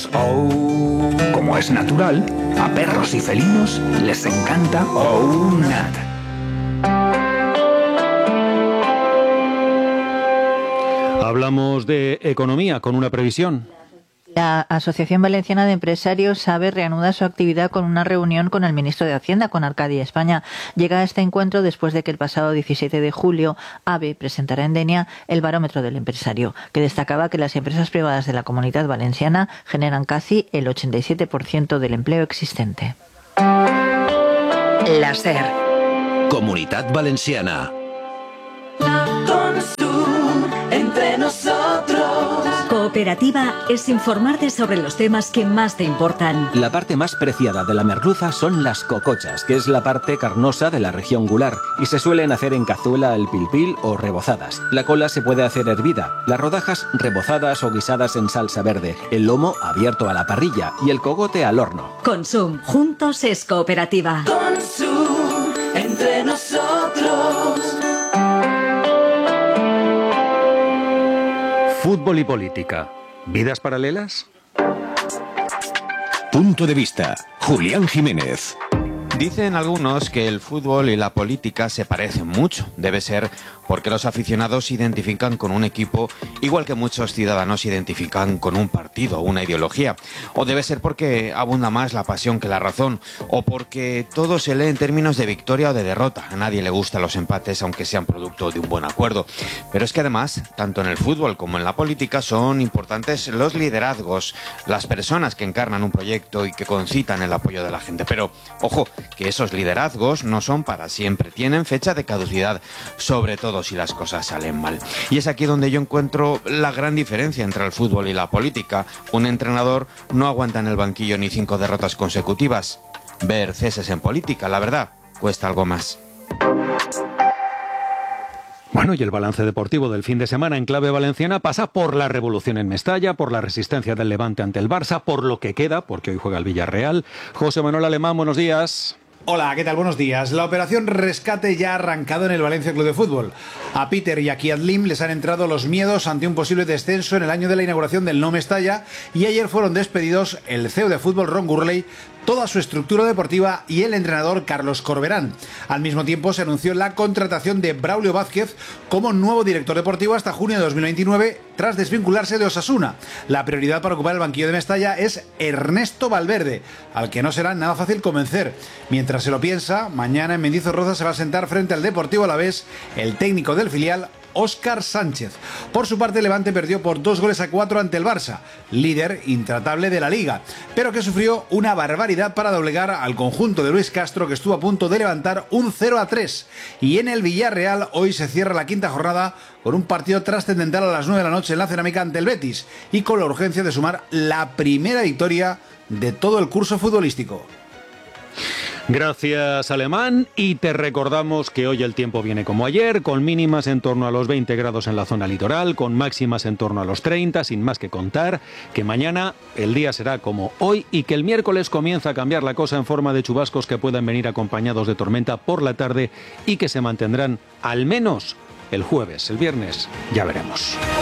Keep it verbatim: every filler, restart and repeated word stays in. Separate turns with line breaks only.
Oh, como es natural, a perros y felinos les encanta Oh Nat.
Hablamos de economía con una previsión.
La Asociación Valenciana de Empresarios AVE reanuda su actividad con una reunión con el ministro de Hacienda, con Arcadi España. Llega a este encuentro después de que el pasado diecisiete de julio AVE presentara en Denia el barómetro del empresario, que destacaba que las empresas privadas de la Comunidad Valenciana generan casi el ochenta y siete por ciento del empleo existente.
La SER.
Comunidad Valenciana.
Entre nosotros.
Cooperativa es informarte sobre los temas que más te importan.
La parte más preciada de la merluza son las cocochas, que es la parte carnosa de la región gular, y se suelen hacer en cazuela al pilpil o rebozadas. La cola se puede hacer hervida, las rodajas rebozadas o guisadas en salsa verde, el lomo abierto a la parrilla y el cogote al horno.
Consum, juntos es cooperativa.
Consum, entre nosotros.
Fútbol y política. ¿Vidas paralelas?
Punto de vista. Julián Jiménez.
Dicen algunos que el fútbol y la política se parecen mucho. Debe ser porque los aficionados se identifican con un equipo igual que muchos ciudadanos se identifican con un partido o una ideología. O debe ser porque abunda más la pasión que la razón. O porque todo se lee en términos de victoria o de derrota. A nadie le gustan los empates aunque sean producto de un buen acuerdo. Pero es que además, tanto en el fútbol como en la política son importantes los liderazgos, las personas que encarnan un proyecto y que concitan el apoyo de la gente. Pero, ojo, que esos liderazgos no son para siempre, tienen fecha de caducidad, sobre todo si las cosas salen mal. Y es aquí donde yo encuentro la gran diferencia entre el fútbol y la política. Un entrenador no aguanta en el banquillo ni cinco derrotas consecutivas. Ver ceses en política, la verdad, cuesta algo más.
Bueno, y el balance deportivo del fin de semana en clave valenciana pasa por la revolución en Mestalla, por la resistencia del Levante ante el Barça, por lo que queda, porque hoy juega el Villarreal. José Manuel Alemán, buenos días.
Hola, ¿qué tal? Buenos días. La operación Rescate ya ha arrancado en el Valencia Club de Fútbol. A Peter y a Kiad Lim les han entrado los miedos ante un posible descenso en el año de la inauguración del No Mestalla y ayer fueron despedidos el C E O de fútbol Ron Gurley, toda su estructura deportiva y el entrenador Carlos Corberán. Al mismo tiempo se anunció la contratación de Braulio Vázquez como nuevo director deportivo hasta junio de dos mil veintinueve tras desvincularse de Osasuna. La prioridad para ocupar el banquillo de Mestalla es Ernesto Valverde, al que no será nada fácil convencer. Mientras se lo piensa, mañana en Mendizorroza se va a sentar frente al Deportivo Alavés el técnico del filial, Óscar Sánchez. Por su parte, Levante perdió por dos goles a cuatro ante el Barça, líder intratable de la Liga, pero que sufrió una barbaridad para doblegar al conjunto de Luis Castro, que estuvo a punto de levantar un cero a tres. Y en el Villarreal hoy se cierra la quinta jornada con un partido trascendental a las nueve de la noche en la Cerámica ante el Betis y con la urgencia de sumar la primera victoria de todo el curso futbolístico.
Gracias, Alemán, y te recordamos que hoy el tiempo viene como ayer, con mínimas en torno a los veinte grados en la zona litoral, con máximas en torno a los treinta, sin más que contar, que mañana el día será como hoy y que el miércoles comienza a cambiar la cosa en forma de chubascos que pueden venir acompañados de tormenta por la tarde y que se mantendrán al menos el jueves. El viernes ya veremos.